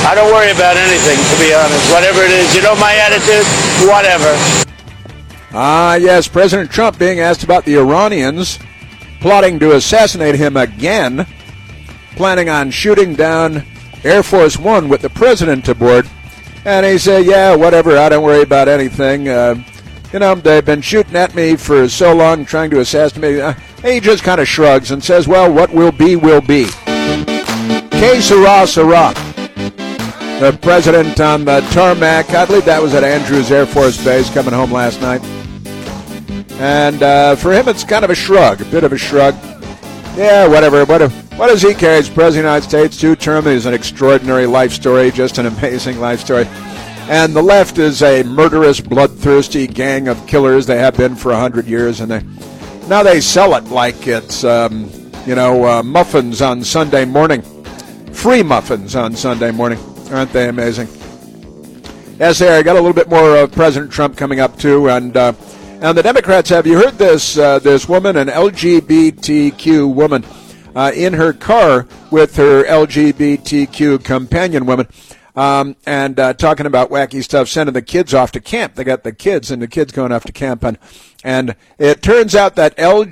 I don't worry about anything, to be honest. Whatever it is, you know my attitude? Whatever. Yes, President Trump being asked about the Iranians plotting to assassinate him again, planning on shooting down Air Force One with the president aboard. And he said, yeah, whatever, I don't worry about anything. They've been shooting at me for so long, trying to assassinate me. He just kind of shrugs and says, well, what will be, will be. Que sera, sera. The president on the tarmac, I believe that was at Andrews Air Force Base, coming home last night. And for him, it's kind of a shrug, a bit of a shrug. Yeah, whatever. What does he care? He's president of the United States, 2-term. He's an extraordinary life story, just an amazing life story. And the left is a murderous, bloodthirsty gang of killers. They have been for 100 years, and now they sell it like it's, muffins on Sunday morning. Free muffins on Sunday morning. Aren't they amazing? Yes, I got a little bit more of President Trump coming up, too. And the Democrats, have you heard this woman, an LGBTQ woman, in her car with her LGBTQ companion woman, and talking about wacky stuff, sending the kids off to camp. They got the kids going off to camp. And it turns out that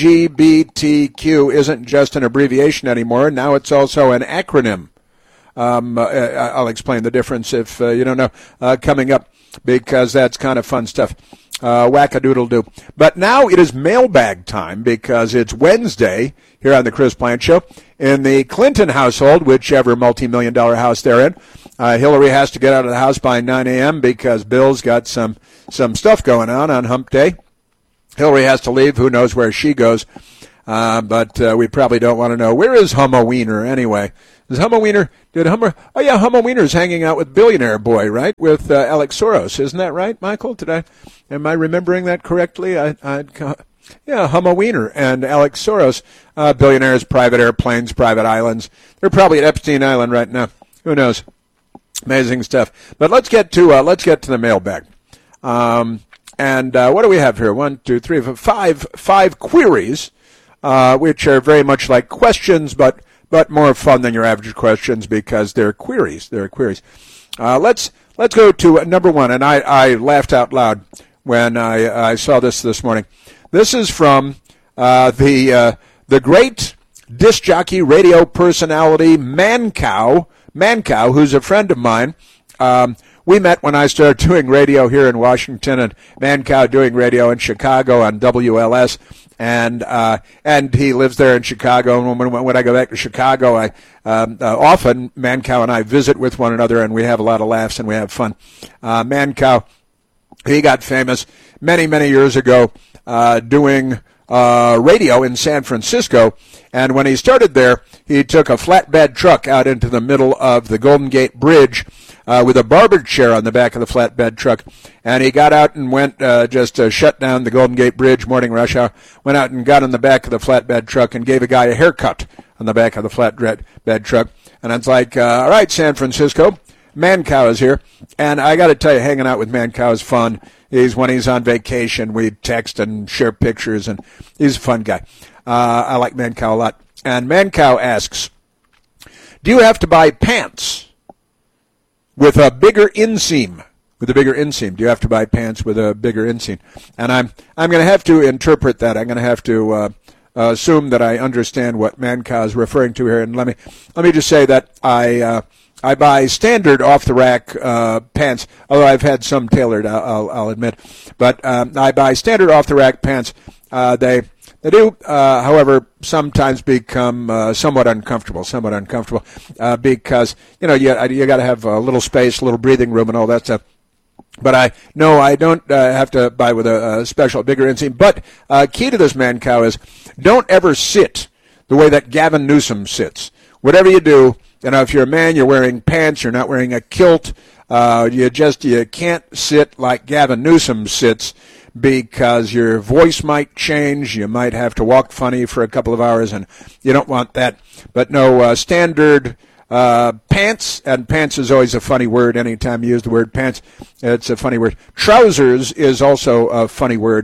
LGBTQ isn't just an abbreviation anymore. Now it's also an acronym. I'll explain the difference if you don't know coming up, because that's kind of fun stuff. Whack-a-doodle-doo. But now it is mailbag time, because it's Wednesday here on the Chris Plante Show. In the Clinton household, whichever multi-million-dollar house they're in, Hillary has to get out of the house by 9 a.m. because Bill's got some stuff going on Hump Day. Hillary has to leave. Who knows where she goes? But we probably don't want to know. Where is Humma Wiener anyway? Is Humma Wiener, Humma Wiener's hanging out with Billionaire Boy, right? With Alex Soros. Isn't that right, Michael, today? Am I remembering that correctly? Yeah, Humma Wiener and Alex Soros, billionaires, private airplanes, private islands. They're probably at Epstein Island right now. Who knows? Amazing stuff. But let's get to the mailbag. And what do we have here? 1, 2, 3, 4, 5 queries, which are very much like questions, but more fun than your average questions because they're queries. Let's go to number one, and I laughed out loud when I saw this morning. This is from the great disc jockey radio personality Mancow, who's a friend of mine. We met when I started doing radio here in Washington, and Mancow doing radio in Chicago on WLS. And he lives there in Chicago. And when I go back to Chicago, often Mancow and I visit with one another, and we have a lot of laughs and we have fun. Mancow, he got famous many, many years ago doing radio in San Francisco. And when he started there, he took a flatbed truck out into the middle of the Golden Gate Bridge with a barber chair on the back of the flatbed truck. And he got out and went shut down the Golden Gate Bridge, morning rush hour, went out and got on the back of the flatbed truck and gave a guy a haircut on the back of the flatbed truck. And it's like, all right, San Francisco, Mancow is here. And I got to tell you, hanging out with Mancow is fun. When he's on vacation, we text and share pictures, and he's a fun guy. I like Mancow a lot. And Mancow asks, do you have to buy pants with a bigger inseam? With a bigger inseam. Do you have to buy pants with a bigger inseam? And I'm going to have to interpret that. I'm going to have to assume that I understand what Mancow is referring to here. And let me just say that I buy standard off-the-rack pants, although I've had some tailored, I'll admit. But I buy standard off-the-rack pants. They do, however, sometimes become somewhat uncomfortable because, you got to have a little space, a little breathing room and all that stuff. But I don't have to buy with a special bigger inseam. But key to this, Mancow, is don't ever sit the way that Gavin Newsom sits. Whatever you do, if you're a man, you're wearing pants, you're not wearing a kilt, you can't sit like Gavin Newsom sits because your voice might change. You might have to walk funny for a couple of hours, and you don't want that. But no, standard pants, and pants is always a funny word. Anytime you use the word pants, it's a funny word. Trousers is also a funny word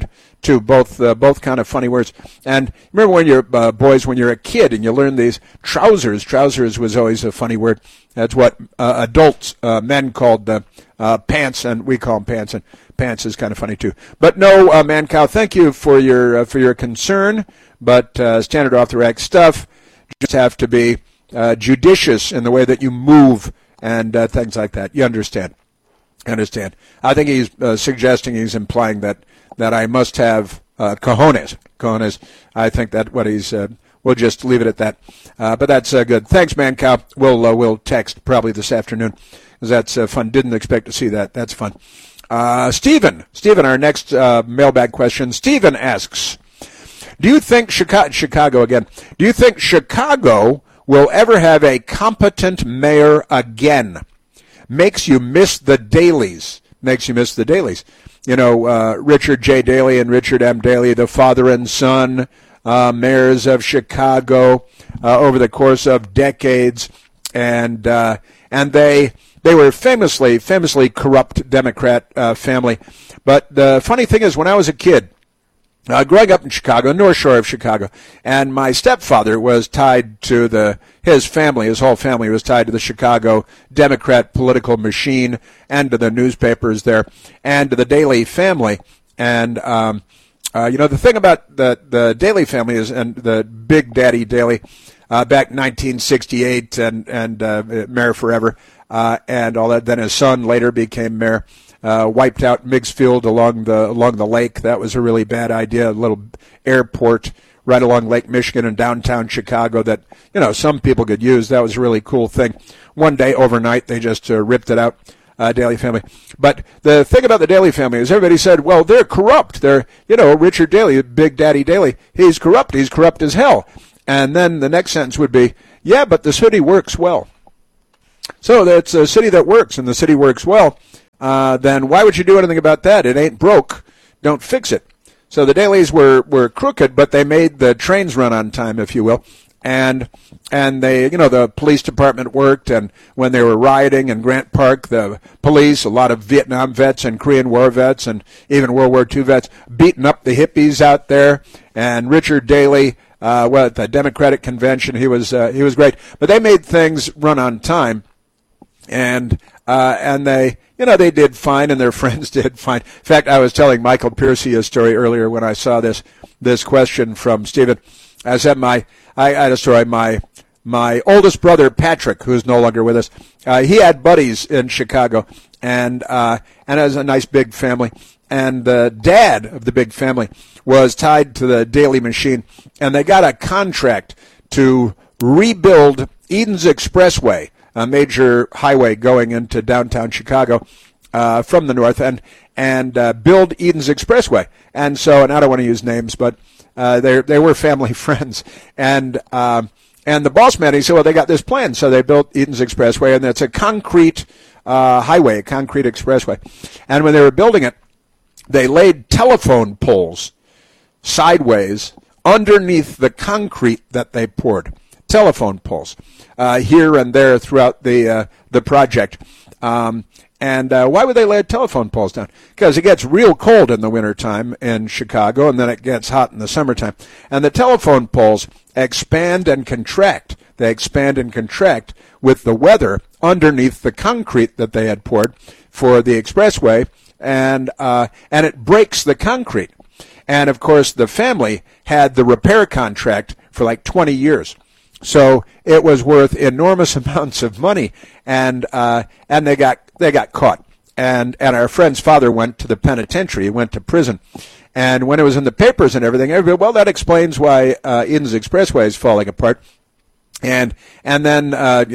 too. Both kind of funny words. And remember when you're boys, when you're a kid and you learn these trousers. Trousers was always a funny word. That's what adults, men called pants, and we call them pants. And pants is kind of funny too. But no, Mancow, thank you for your concern. But standard off the rack stuff. Just have to be judicious in the way that you move and things like that. You understand? Understand. I think he's he's implying that I must have cojones. Cojones. I think that what he's. We'll just leave it at that. But that's good. Thanks, Mancow. We'll text probably this afternoon because that's fun. Didn't expect to see that. That's fun. Stephen, our next mailbag question. Stephen asks, do you think Chicago again? Do you think Chicago will ever have a competent mayor again? Makes you miss the dailies. Makes you miss the dailies. You know, Richard J. Daley and Richard M. Daley, the father and son mayors of Chicago over the course of decades, and they were famously corrupt Democrat family. But the funny thing is, when I was a kid, growing up in Chicago, North Shore of Chicago, and my stepfather was tied to his whole family was tied to the Chicago Democrat political machine and to the newspapers there and to the Daley family. And, the thing about the Daley family is, and the Big Daddy Daley, back in 1968 and mayor forever, and all that. Then his son later became mayor. Wiped out Meigs Field along the lake. That was a really bad idea. A little airport right along Lake Michigan in downtown Chicago that, some people could use. That was a really cool thing. One day overnight, they just ripped it out, Daley family. But the thing about the Daley family is everybody said, well, they're corrupt. They're, Richard Daley, Big Daddy Daley, he's corrupt. He's corrupt as hell. And then the next sentence would be, yeah, but the city works well. So that's a city that works, and the city works well. Then why would you do anything about that? It ain't broke. Don't fix it. So the Daleys were crooked, but they made the trains run on time, if you will. And they, the police department worked, and when they were rioting in Grant Park, the police, a lot of Vietnam vets and Korean War vets and even World War II vets, beating up the hippies out there. And Richard Daley, at the Democratic convention, he was great. But they made things run on time, and they, they did fine, and their friends did fine. In fact, I was telling Michael Piercy a story earlier when I saw this question from Stephen. I said I had a story. My oldest brother Patrick, who's no longer with us, he had buddies in Chicago, and has a nice big family. And the dad of the big family was tied to the Daley machine, and they got a contract to rebuild Eden's Expressway, a major highway going into downtown Chicago from the north, and build Eden's Expressway. And so, and I don't want to use names, but they were family friends. And the boss man, he said, well, they got this plan. So they built Eden's Expressway, and it's a concrete highway, a concrete expressway. And when they were building it, they laid telephone poles sideways underneath the concrete that they poured. Telephone poles here and there throughout the project. And why would they lay telephone poles down? Because it gets real cold in the wintertime in Chicago, and then it gets hot in the summertime. And the telephone poles expand and contract. They expand and contract with the weather underneath the concrete that they had poured for the expressway, and it breaks the concrete. And, of course, the family had the repair contract for like 20 years. So it was worth enormous amounts of money, and they got caught. And our friend's father went to the penitentiary. He went to prison. And when it was in the papers and everything, everybody, well, that explains why Eden's Expressway is falling apart. And then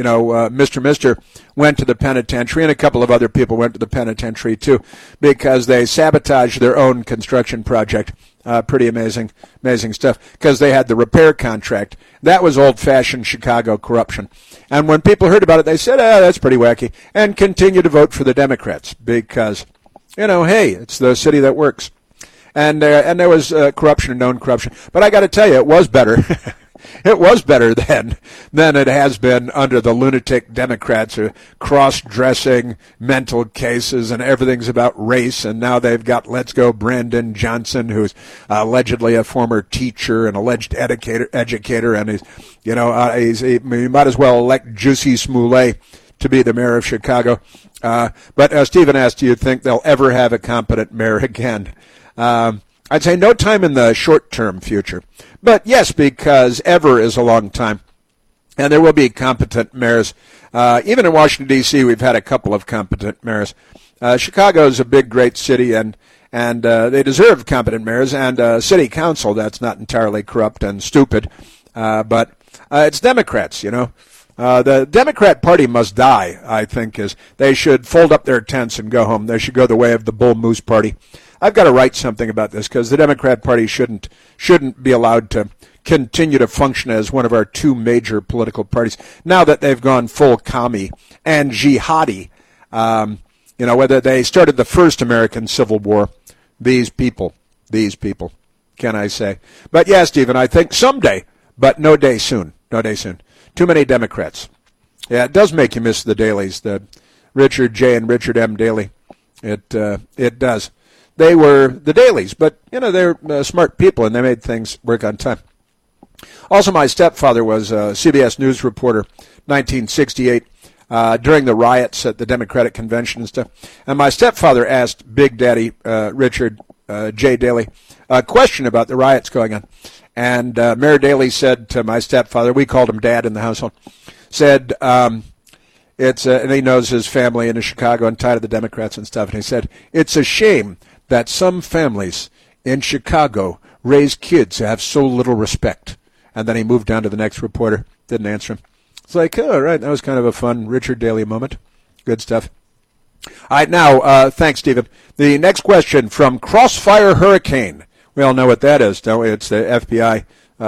Mr. Mister went to the penitentiary, and a couple of other people went to the penitentiary too, because they sabotaged their own construction project. Pretty amazing stuff, because they had the repair contract. That was old-fashioned Chicago corruption. And when people heard about it, they said, that's pretty wacky, and continued to vote for the Democrats because, hey, it's the city that works. And there was corruption and known corruption. But I got to tell you, it was better. It was better then than it has been under the lunatic Democrats who cross-dressing mental cases and everything's about race. And now they've got Let's Go Brandon Johnson, who's allegedly a former teacher and alleged educator, and he might as well elect Jussie Smollett to be the mayor of Chicago. But Stephen asked, do you think they'll ever have a competent mayor again? I'd say no time in the short-term future. But yes, because ever is a long time. And there will be competent mayors. Even in Washington, D.C., we've had a couple of competent mayors. Chicago is a big, great city, and they deserve competent mayors and a city council that's not entirely corrupt and stupid. But it's Democrats, The Democrat Party must die, I think, is they should fold up their tents and go home. They should go the way of the Bull Moose Party. I've got to write something about this because the Democrat Party shouldn't be allowed to continue to function as one of our two major political parties now that they've gone full commie and jihadi. Whether they started the first American Civil War, these people, can I say? But yeah, Stephen, I think someday, but no day soon. Too many Democrats. Yeah, it does make you miss the dailies, the Richard J. and Richard M. Daley. It does. They were the dailies, but, they're smart people, and they made things work on time. Also, my stepfather was a CBS News reporter, 1968, during the riots at the Democratic Convention and stuff. And my stepfather asked Big Daddy Richard J. Daley a question about the riots going on. And Mayor Daley said to my stepfather, we called him Dad in the household, said, and he knows his family in Chicago and tied to the Democrats and stuff, and he said, it's a shame that some families in Chicago raise kids who have so little respect. And then he moved down to the next reporter, didn't answer him. It's like, all right, that was kind of a fun Richard Daley moment. Good stuff. All right, now, thanks, Stephen. The next question from Crossfire Hurricane. We all know what that is, don't we? It's the FBI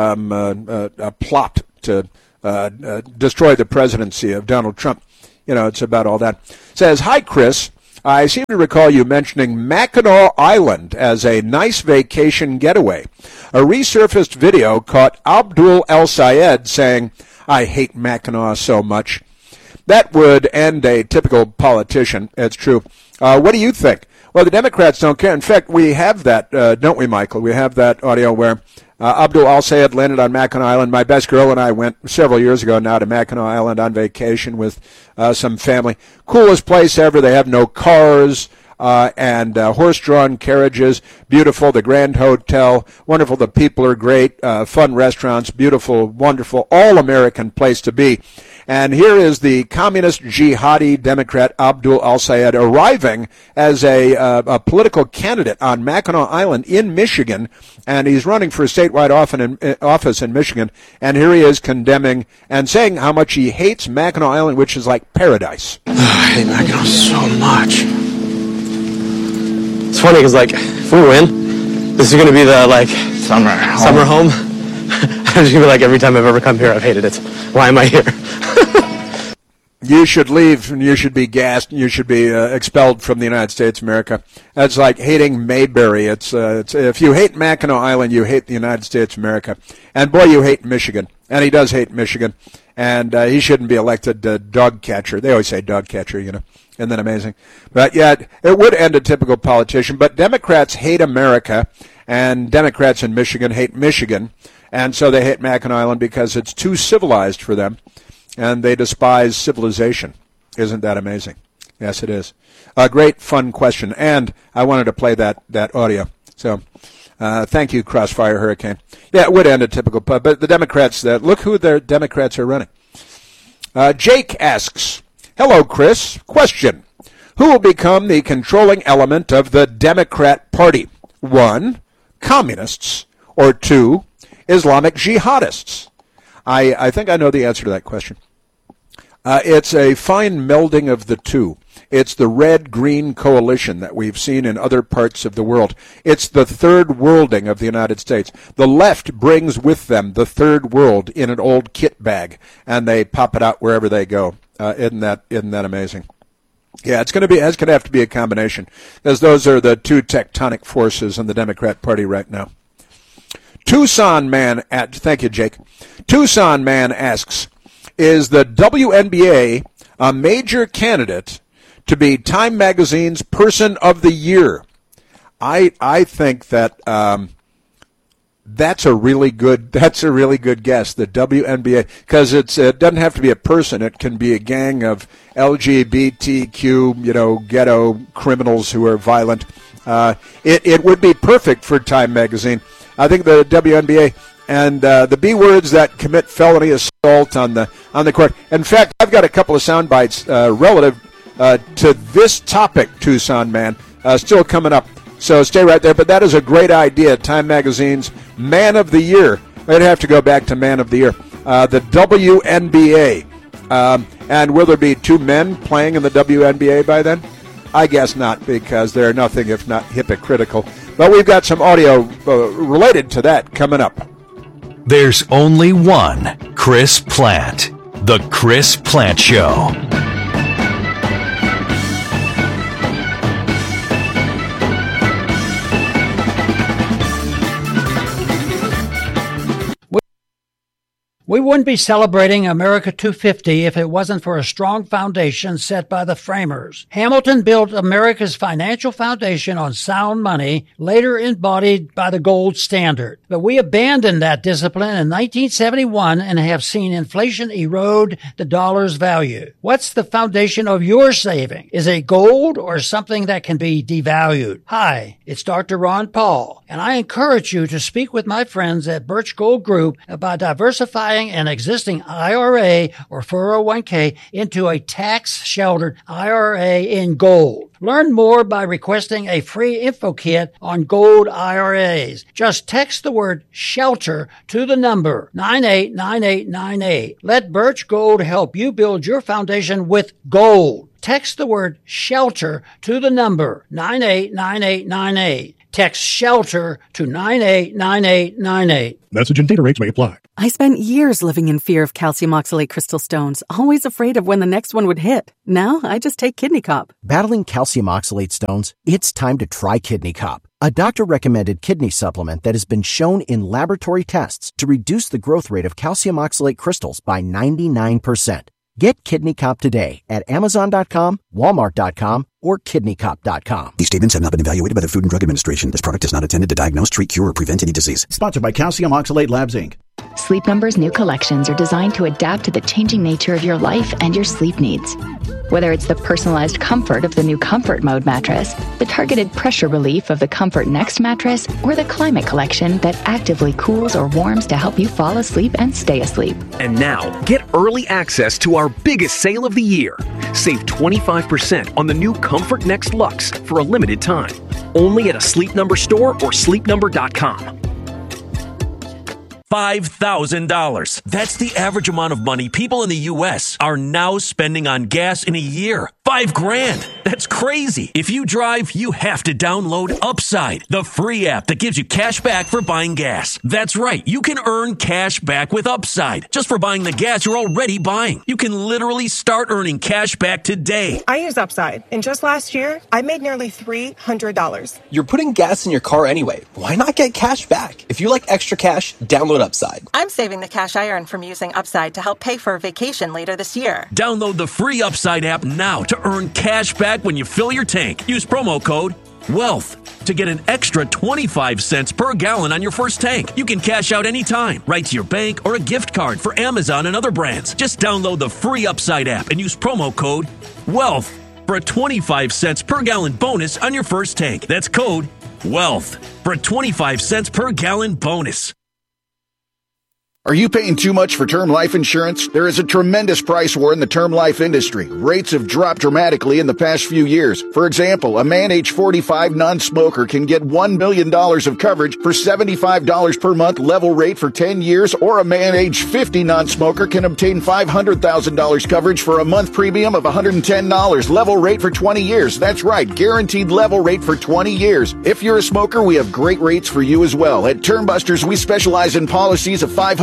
a plot to destroy the presidency of Donald Trump. It's about all that. It says, hi, Chris. I seem to recall you mentioning Mackinac Island as a nice vacation getaway. A resurfaced video caught Abdul El-Sayed saying, I hate Mackinac so much. That would end a typical politician. It's true. What do you think? Well, the Democrats don't care. In fact, we have that, don't we, Michael? We have that audio where Abdul Al-Sayed landed on Mackinac Island. My best girl and I went several years ago now to Mackinac Island on vacation with some family. Coolest place ever. They have no cars and horse-drawn carriages. Beautiful. The Grand Hotel. Wonderful. The people are great. Fun restaurants. Beautiful, wonderful, all-American place to be. And here is the communist jihadi Democrat Abdul Al-Sayed arriving as a political candidate on Mackinac Island in Michigan, and he's running for a statewide office in Michigan. And here he is condemning and saying how much he hates Mackinac Island, which is like paradise. I hate Mackinac so much. It's funny because, if we win, this is going to be the summer home. I'm just going to be like, every time I've ever come here, I've hated it. Why am I here? You should leave, and you should be gassed, and you should be expelled from the United States of America. That's like hating Mayberry. It's if you hate Mackinac Island, you hate the United States of America. And boy, you hate Michigan. And he does hate Michigan. And he shouldn't be elected dog catcher. They always say dog catcher, Isn't that amazing? But yeah, it would end a typical politician. But Democrats hate America, and Democrats in Michigan hate Michigan. And so they hate Mackinac Island because it's too civilized for them, and they despise civilization. Isn't that amazing? Yes, it is. A great, fun question, and I wanted to play that audio. So thank you, Crossfire Hurricane. Yeah, it would end a typical pub, but the Democrats, look who their Democrats are running. Jake asks, hello, Chris. Question. Who will become the controlling element of the Democrat Party? 1, communists, or 2, Islamic jihadists? I think I know the answer to that question. It's a fine melding of the two. It's the red-green coalition that we've seen in other parts of the world. It's the third worlding of the United States. The left brings with them the third world in an old kit bag, and they pop it out wherever they go. Isn't that amazing? Yeah, it's going to have to be a combination, because those are the two tectonic forces in the Democrat Party right now. Tucson man, thank you, Jake. Tucson man asks, is the WNBA a major candidate to be Time Magazine's Person of the Year? I think that that's a really good guess. The WNBA, because it doesn't have to be a person; it can be a gang of LGBTQ, ghetto criminals who are violent. It would be perfect for Time Magazine. I think the WNBA and the B words that commit felony assault on the court. In fact, I've got a couple of sound bites relative to this topic, Tucson man, still coming up. So stay right there. But that is a great idea. Time Magazine's Man of the Year. I'd have to go back to Man of the Year. The WNBA. And will there be two men playing in the WNBA by then? I guess not, because they're nothing if not hypocritical. But we've got some audio related to that coming up. There's only one Chris Plante. The Chris Plante Show. We wouldn't be celebrating America 250 if it wasn't for a strong foundation set by the framers. Hamilton built America's financial foundation on sound money, later embodied by the gold standard. But we abandoned that discipline in 1971 and have seen inflation erode the dollar's value. What's the foundation of your saving? Is it gold or something that can be devalued? Hi, it's Dr. Ron Paul, and I encourage you to speak with my friends at Birch Gold Group about diversifying an existing IRA or 401k into a tax-sheltered IRA in gold. Learn more by requesting a free info kit on gold IRAs. Just text the word SHELTER to the number 989898. Let Birch Gold help you build your foundation with gold. Text the word SHELTER to the number 989898. Text SHELTER to 989898. Message and data rates may apply. I spent years living in fear of calcium oxalate crystal stones, always afraid of when the next one would hit. Now I just take Kidney Cop. Battling calcium oxalate stones? It's time to try Kidney Cop, a doctor-recommended kidney supplement that has been shown in laboratory tests to reduce the growth rate of calcium oxalate crystals by 99%. Get Kidney Cop today at Amazon.com, Walmart.com, or KidneyCop.com. These statements have not been evaluated by the Food and Drug Administration. This product is not intended to diagnose, treat, cure, or prevent any disease. Sponsored by Calcium Oxalate Labs, Inc. Sleep Number's new collections are designed to adapt to the changing nature of your life and your sleep needs. Whether it's the personalized comfort of the new Comfort Mode mattress, the targeted pressure relief of the Comfort Next mattress, or the Climate Collection that actively cools or warms to help you fall asleep and stay asleep. And now, get early access to our biggest sale of the year. Save 25% on the new Comfort Next Luxe for a limited time. Only at a Sleep Number store or sleepnumber.com. $5,000. That's the average amount of money people in the U.S. are now spending on gas in a year. $5,000. That's crazy. If you drive, you have to download Upside, the free app that gives you cash back for buying gas. That's right. You can earn cash back with Upside just for buying the gas you're already buying. You can literally start earning cash back today. I use Upside, and just last year, I made nearly $300. You're putting gas in your car anyway. Why not get cash back? If you like extra cash, download Upside. I'm saving the cash I earn from using Upside to help pay for a vacation later this year. Download the free Upside app now to earn cash back when you fill your tank. Use promo code WEALTH to get an extra 25 cents per gallon on your first tank. You can cash out anytime, right to your bank or a gift card for Amazon and other brands. Just download the free Upside app and use promo code WEALTH for a 25 cents per gallon bonus on your first tank. That's code WEALTH for a 25 cents per gallon bonus. Are you paying too much for term life insurance? There is a tremendous price war in the term life industry. Rates have dropped dramatically in the past few years. For example, a man age 45 non-smoker can get $1 million of coverage for $75 per month level rate for 10 years, or a man age 50 non-smoker can obtain $500,000 coverage for a month premium of $110 level rate for 20 years. That's right, guaranteed level rate for 20 years. If you're a smoker, we have great rates for you as well. At Term Busters, we specialize in policies of $500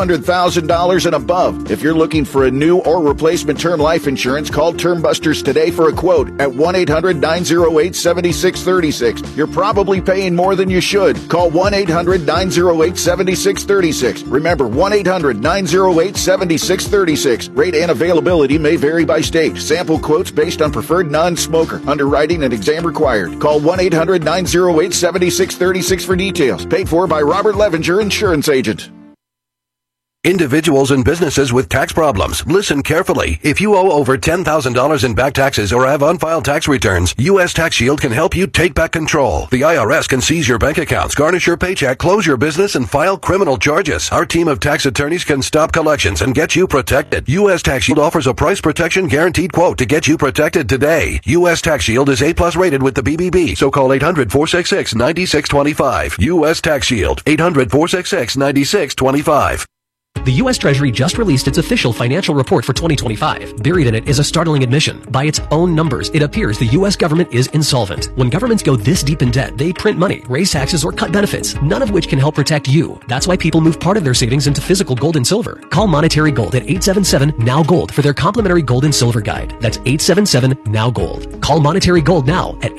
$100,000 and above. If you're looking for a new or replacement term life insurance, call Term Busters today for a quote at 1-800-908-7636. You're probably paying more than you should. Call 1-800-908-7636. Remember, 1-800-908-7636. Rate and availability may vary by state. Sample quotes based on preferred non-smoker. Underwriting and exam required. Call 1-800-908-7636 for details. Paid for by Robert Levinger, insurance agent. Individuals and businesses with tax problems, listen carefully. If you owe over $10,000 in back taxes or have unfiled tax returns, U.S. Tax Shield can help you take back control. The IRS can seize your bank accounts, garnish your paycheck, close your business, and file criminal charges. Our team of tax attorneys can stop collections and get you protected. U.S. Tax Shield offers a price protection guaranteed quote to get you protected today. U.S. Tax Shield is A+ rated with the BBB, so call 800-466-9625. U.S. Tax Shield, 800-466-9625. The U.S. Treasury just released its official financial report for 2025. Buried in it is a startling admission. By its own numbers, it appears the U.S. government is insolvent. When governments go this deep in debt, they print money, raise taxes, or cut benefits, none of which can help protect you. That's why people move part of their savings into physical gold and silver. Call Monetary Gold at 877-NOW-GOLD for their complimentary gold and silver guide. That's 877-NOW-GOLD. Call Monetary Gold now at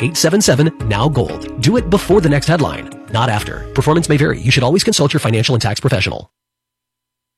877-NOW-GOLD. Do it before the next headline, not after. Performance may vary. You should always consult your financial and tax professional.